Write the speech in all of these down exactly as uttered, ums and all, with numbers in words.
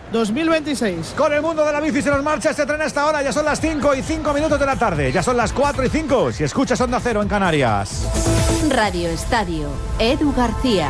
dos mil veintiséis. Con el mundo de la bici se nos marcha este tren hasta ahora. Ya son las cinco y cinco minutos de la tarde. Ya son las cuatro y cinco. Si escuchas Onda Cero en Canarias. Radio Estadio. Edu García.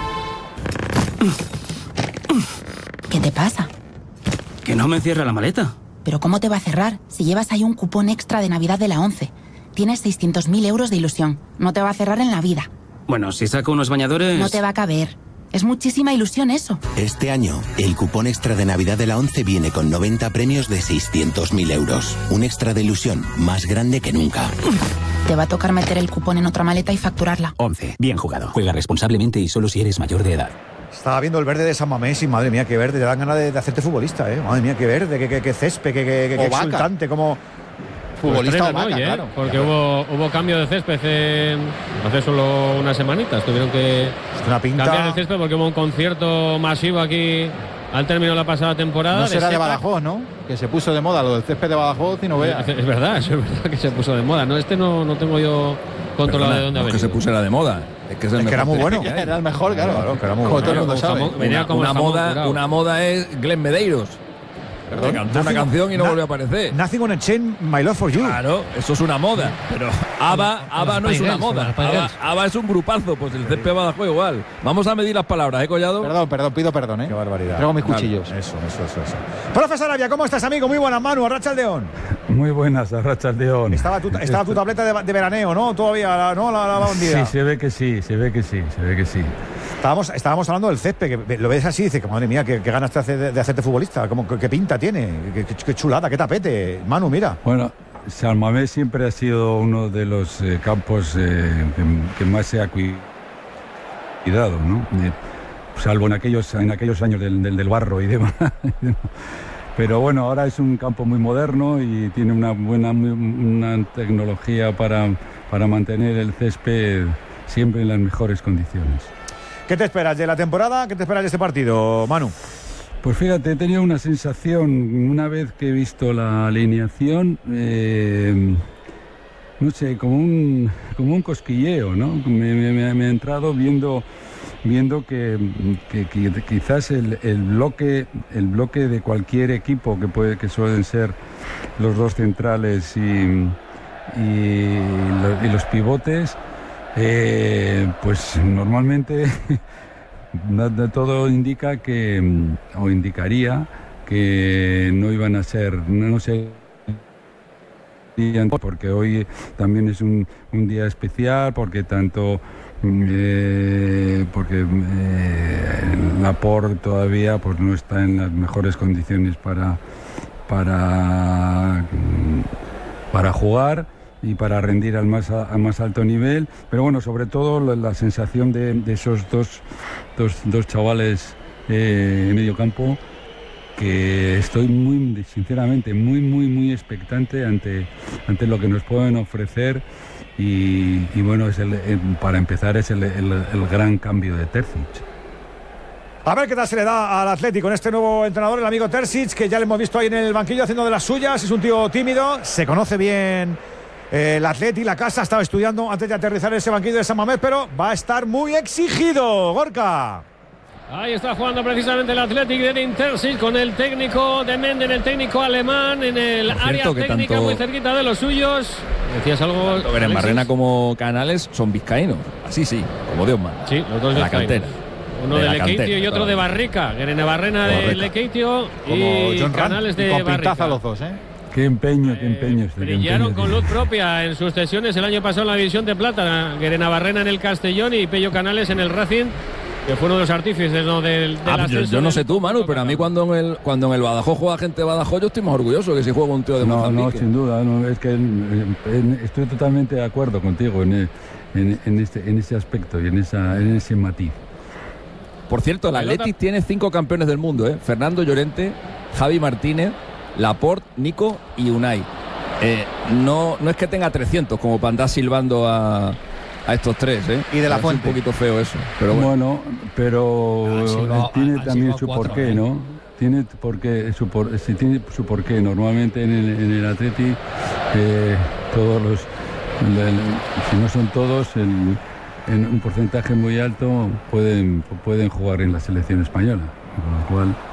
¿Qué te pasa? Que no me cierra la maleta. ¿Pero cómo te va a cerrar? Si llevas ahí un cupón extra de Navidad de la ONCE. Tienes seiscientos mil euros de ilusión. No te va a cerrar en la vida. Bueno, si saco unos bañadores... No te va a caber. Es muchísima ilusión eso. Este año, el cupón extra de Navidad de la ONCE viene con noventa premios de seiscientos mil euros. Un extra de ilusión más grande que nunca. Te va a tocar meter el cupón en otra maleta y facturarla. ONCE. Bien jugado. Juega responsablemente y solo si eres mayor de edad. Estaba viendo el verde de San Mamés y madre mía, qué verde. Te dan ganas de, de hacerte futbolista, ¿eh? Madre mía, qué verde, qué, qué, qué césped, qué, qué, qué exultante, como... Futbolista pues vaca, hoy, ¿eh? Claro. Porque hubo, hubo cambio de césped en, hace solo unas semanitas. Tuvieron que una pinta... cambiar el césped porque hubo un concierto masivo aquí al término de la pasada temporada. No será de, de Badajoz, ¿no? Que se puso de moda lo del césped de Badajoz y no veas. Es, es verdad, eso es verdad que se puso de moda. No, este no, no tengo yo controlado. Perdona, de dónde ha venido. Que se pusiera de moda. Es que, es el es que era muy bueno. Era el mejor, claro. claro que era muy bueno. Todo el mundo sabe. Una, como una, moda, una moda es Glenn Medeiros. Perdón, cantó una canción y no volvió a aparecer. Nothing Gonna Change My Love For You. Claro, eso es una moda. Pero ABBA, ABBA no es una moda. ABBA, ABBA es un grupazo. Pues el césped Badajoz igual. Vamos a medir las palabras, ¿eh, Collado? Perdón, perdón, pido perdón, ¿eh? Qué barbaridad. Traigo mis cuchillos. Vale. Eso, eso, eso, eso. Profesor Arabia, ¿cómo estás, amigo? Muy buenas, Manu, Arrachaldeón. Muy buenas, Arrachaldeón. Estaba tu, estaba tu tableta de, de veraneo, ¿no? Todavía, ¿no? La, la bandida. Sí, se ve que sí, se ve que sí, se ve que sí. Estábamos, estábamos hablando del césped, que lo ves así y dices, que madre mía, qué, qué ganas te hace de, de hacerte futbolista, como, qué, qué pinta tiene, qué, qué, qué chulada, qué tapete. Manu, mira. Bueno, San Mamés siempre ha sido uno de los eh, campos eh, que, que más se ha cuidado, ¿no? Eh, salvo en aquellos, en aquellos años del, del, del barro y demás. Pero bueno, ahora es un campo muy moderno y tiene una buena muy, una tecnología para, para mantener el césped siempre en las mejores condiciones. ¿Qué te esperas de la temporada? ¿Qué te esperas de este partido, Manu? Pues fíjate, he tenido una sensación, una vez que he visto la alineación, eh, no sé, como un, como un cosquilleo, ¿no? Me, me, me ha entrado viendo, viendo que, que, que quizás el, el, bloque, el bloque de cualquier equipo, que, puede, que suelen ser los dos centrales y, y, lo, y los pivotes, Eh, pues normalmente todo indica que, o indicaría que no iban a ser, no, no sé, porque hoy también es un, un día especial, porque tanto eh, porque eh, Laporte todavía pues no está en las mejores condiciones para para para jugar y para rendir al más, al más alto nivel, pero bueno, sobre todo la, la sensación de, de esos dos, dos, dos chavales eh, en medio campo, que estoy muy, sinceramente, muy, muy, muy expectante ante, ante lo que nos pueden ofrecer y, y bueno, es el, el, para empezar es el, el, el gran cambio de Terzic. A ver qué tal se le da al Atlético con este nuevo entrenador, el amigo Terzic, que ya le hemos visto ahí en el banquillo haciendo de las suyas, es un tío tímido, se conoce bien el Atleti, la casa, estaba estudiando antes de aterrizar ese banquillo de San Mamés, pero va a estar muy exigido, Gorka. Ahí está jugando precisamente el Athletic de Edin Terzic con el técnico de Menden, el técnico alemán en el área técnica tanto, muy cerquita de los suyos. ¿Decías algo? Tanto Guerenbarrena como Canales son vizcaínos, así sí, como Dios manda. Sí, los dos de la cantera. Uno de, de Lekeitio y otro de Barrica. Guerenbarrena de Lekeitio y John Canales de con Barrica. Pintaza los dos, ¿eh? Qué empeño, qué empeño. Este, brillaron qué empeño, con luz propia en sus sesiones el año pasado en la División de Plata. Guerenbarrena en el Castellón y Pello Canales en el Racing, que fue uno de los artífices, ¿no? del, del ah, yo, yo no sé tú, Manu, pero a mí cuando en el cuando en el Badajoz juega gente de Badajoz, yo estoy más orgulloso que si juega un tío de Mozambique. No, no, sin duda, no, es que en, en, estoy totalmente de acuerdo contigo en, en, en, este, en ese aspecto y en, esa, en ese matiz. Por cierto, el Athletic tiene cinco campeones del mundo, ¿eh? Fernando Llorente, Javi Martínez, Laporte, Nico y Unai. Eh, no, no es que tenga trescientos como para andar silbando a, a estos tres, ¿eh? Y de la es Fuente. un poquito feo eso. Pero bueno, bueno pero ah, silbado, tiene ah, también su cuatro, porqué, ¿eh? ¿no? Tiene porqué, su por, sí, tiene su porqué. Normalmente en el, en el Athletic, eh, todos los, el, si no son todos, el, en un porcentaje muy alto pueden, pueden jugar en la selección española, con lo cual